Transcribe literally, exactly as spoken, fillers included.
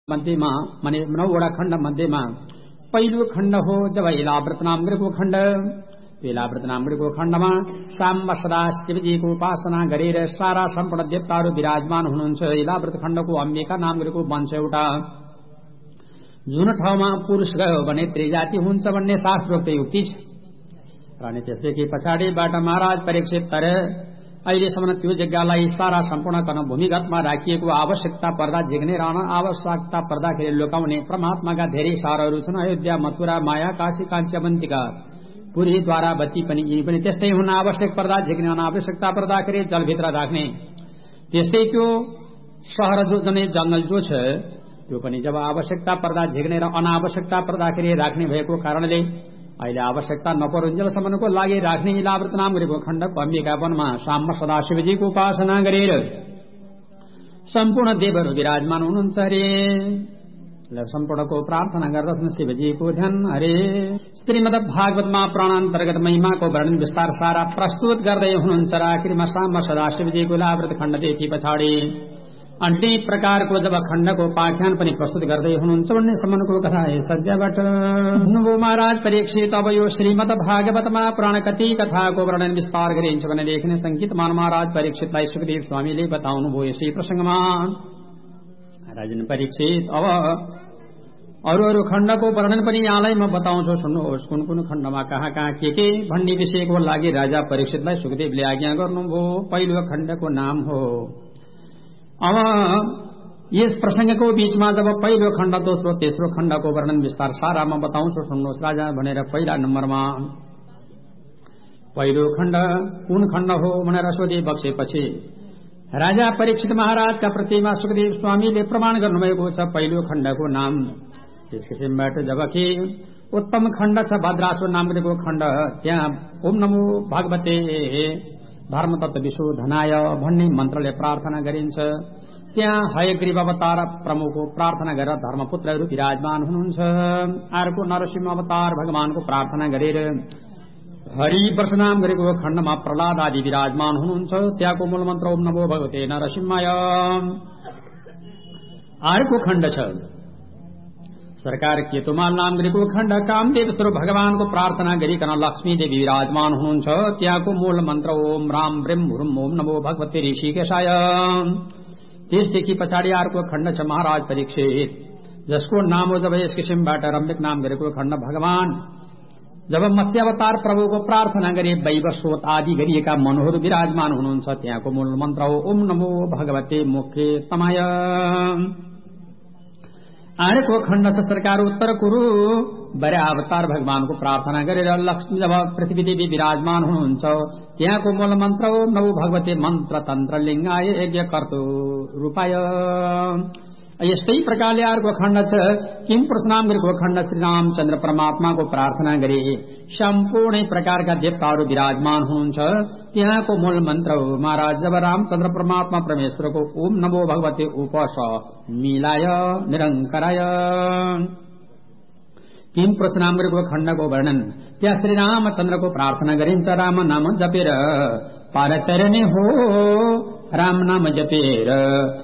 मध्येमा माने नौवटा खण्ड मध्येमा पहिलो खण्ड हो जब इलाव्रत नामको खण्ड। इलाव्रत नामको खण्डमा साम्ब सदा शिवजीको उपासना गरेर सारा सम्पूर्ण देवताहरू विराजमान हुनुहुन्छ। इलाव्रत खण्डको अम्बिका नामको वंश एउटा, जुन ठाउँमा पुरुष गयो भने त्रिजाति हुन्छ भन्ने शास्त्रोक्त युक्ति छ। अनि त्यसदेखि पछाडिबाट महाराज परीक्षित तर अहिलेसम्म त्यो जग्गालाई सारा सम्पूर्ण गर्न भूमिगतमा राखिएको आवश्यकता पर्दा झिक्ने र आवश्यकता पर्दाखेरि लुकाउने परमात्माका धेरै सारहरू छन्। अयोध्या, मथुरा, माया, काशी, काञ्ची, अवन्तिका, पुरी, द्वारावती पनि यी पनि त्यस्तै हुन आवश्यक पर्दा झिक्ने, अनावश्यकता पर्दाखेरि जलभित्र राख्ने। त्यस्तै त्यो शहर जो जने जंगल जो छ त्यो पनि जब आवश्यकता पर्दा झिक्ने र अनावश्यकता पर्दाखेरि राख्ने भएको कारणले अहिले आवश्यकता नपरुन्जेलसम्मको लागि राख्ने इलाव्रत नाम गरेको खण्डको अम्बिका वनमा साम्ब सदाशिवजीको उपासना गरेर सम्पूर्ण देवहरू विराजमान हुनुहुन्छ अरे। सम्पूर्णको प्रार्थना गर्दछन् शिवजीको ध्यान अरे। श्रीमद् भागवतमा प्राणान्तर्गत महिमाको वर्णन विस्तार सारा प्रस्तुत गर्दै हुनुहुन्छ। आखिरमा साम्ब सदाशिवजीको इलाव्रत खण्डदेखि पछाडि अन्य प्रकारको जब खण्डको उपाख्यान पनि प्रस्तुत गर्दै हुनुहुन्छ भन्ने सम्मको कथा है सद्यबाट। भन्नुभयो महाराज परीक्षित, अब यो श्रीमद् भागवतमा पुराण कति कथाको वर्णन विस्तार गरिन्छ भने लेख्ने संगीतमान महाराज परीक्षितलाई सुखदेव स्वामीले बताउनुभयो यसै प्रसंगमा। राजन परीक्षित, अब अरू अरू खण्डको वर्णन पनि यहाँलाई म बताउँछु, सुन्नुहोस्। कुन कुन खण्डमा कहाँ कहाँ के के भन्ने विषयको लागि राजा परीक्षितलाई सुखदेवले आज्ञा गर्नुभयो। पहिलो खण्डको नाम हो। अब यस प्रसंगको बीचमा जब पहिलो खण्ड, दोस्रो, तेस्रो खण्डको वर्णन विस्तार सारा म बताउँछु, सुन्नुहोस् राजा भनेर पहिला नम्बरमा पहिलो खण्ड कुन खण्ड हो भनेर सोधे बक्सेपछि राजा परीक्षित महाराजका प्रतिमा सुखदेव स्वामीले प्रमाण गर्नुभएको छ पहिलो खण्डको नाम। त्यस किसिमबाट जबकि उत्तम खण्ड छ भद्रासुर नामको खण्ड, त्यहाँ ओम नमो भगवते धर्म तत्व विशोधनाय भन्ने मन्त्रले प्रार्थना गरिन्छ। त्यहाँ हयग्रीव अवतार प्रमुखको प्रार्थना गरेर धर्मपुत्रहरू विराजमान हुनुहुन्छ। अर्को नरसिंह अवतार भगवानको प्रार्थना गरेर हरि वर्ष नाम गरेको खण्डमा प्रहलाद आदि विराजमान हुनुहुन्छ। त्यहाँको मूल मन्त्र ओम नमो भगवते नरसिंहाय। अर्को खण्ड छ सरकार केतुमाल नाम गरेको खण्ड, कामदेव स्वरूप भगवानको प्रार्थना गरिकन लक्ष्मी देवी विराजमान हुनुहुन्छ। त्यहाँको मूल मन्त्र ओम राम ब्रह्म हुम ओम नमो भगवते ऋषिकेशाय। त्यसदेखि पछाडि अर्को खण्ड छ महाराज परीक्षित, जसको नाम हो जब यस किसिमबाट रम्यक नाम गरेको खण्ड, भगवान जब मत्स्यावतार प्रभुको प्रार्थना गरे वैवस्वत आदि गरिएका मनोहर विराजमान हुनुहुन्छ। त्यहाँको मूल मन्त्र हो ओम नमो भगवते मुखे तमाय। अर्को खण्ड छ सरकार उत्तर कुरु, बर्या अवतार भगवानको प्रार्थना गरेर लक्ष्मी जब पृथ्वी देवी विराजमान हुनुहुन्छ। त्यहाँको मूल मन्त्र ओम नमो भगवते मन्त्र तन्त्र लिङ्गाय यज्ञ कर्तु रूपाय। यस्तै प्रकारले अर्को खण्ड छ किम पुरुष नाम गरेको खण्ड, श्री रामचन्द्र परमात्माको प्रार्थना गरे सम्पूर्ण प्रकारका देवताहरू विराजमान हुनुहुन्छ। त्यहाँको मूल मन्त्र हो महाराज जब रामचन्द्र परमात्मा परमेश्वरको ओम नमो भगवते उपस मिलाय निरङ्कराय। किम पुरुष नाम गरेको खण्डको वर्णन, त्यहाँ श्री रामचन्द्रको प्रार्थना गरिन्छ। राम नाम जपेर पार तरने हो, राम नाम जपेर